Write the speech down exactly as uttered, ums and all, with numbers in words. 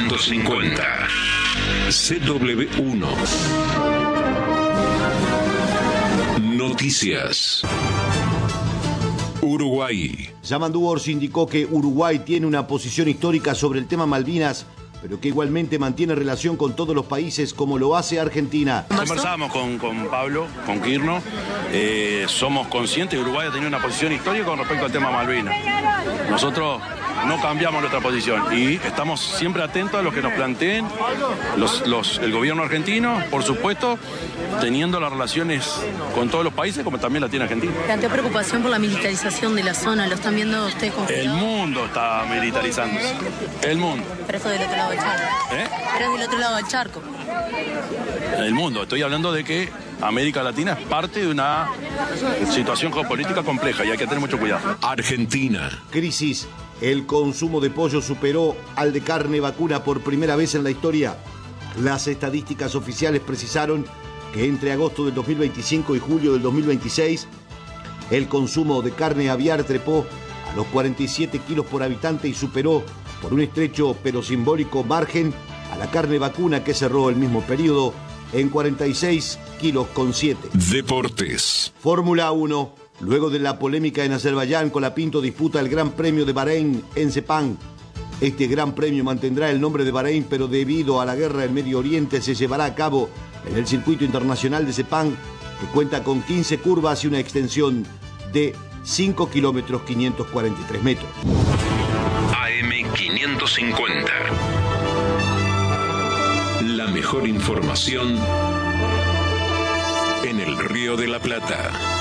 quinientos cincuenta. C W uno. Noticias. Uruguay. Yamandu Orsi indicó que Uruguay tiene una posición histórica sobre el tema Malvinas, pero que igualmente mantiene relación con todos los países como lo hace Argentina. Conversamos con, con Pablo, con Quirno, eh, somos conscientes que Uruguay ha tenido una posición histórica con respecto al tema Malvinas. Nosotros no cambiamos nuestra posición y estamos siempre atentos a lo que nos planteen los, los, el gobierno argentino, por supuesto, teniendo las relaciones con todos los países como también la tiene Argentina. ¿Planteó preocupación por la militarización de la zona? ¿Lo están viendo ustedes con cuidado? El mundo está militarizándose, el mundo. Pero eso del otro lado del charco. ¿Eh? Pero es del otro lado del charco. El mundo, estoy hablando de que América Latina es parte de una situación geopolítica compleja y hay que tener mucho cuidado. Argentina. Crisis. El consumo de pollo superó al de carne vacuna por primera vez en la historia. Las estadísticas oficiales precisaron que entre agosto del dos mil veinticinco y julio del dos mil veintiséis, el consumo de carne aviar trepó a los cuarenta y siete kilos por habitante y superó por un estrecho pero simbólico margen a la carne vacuna, que cerró el mismo periodo en cuarenta y seis kilos con siete. Deportes. Fórmula uno. Luego de la polémica en Azerbaiyán, Colapinto disputa el Gran Premio de Bahrein en Sepang. Este Gran Premio mantendrá el nombre de Bahrein, pero debido a la guerra en Medio Oriente se llevará a cabo en el circuito internacional de Sepang, que cuenta con quince curvas y una extensión de cinco kilómetros quinientos cuarenta y tres metros. A M quinientos cincuenta. La mejor información en el Río de la Plata.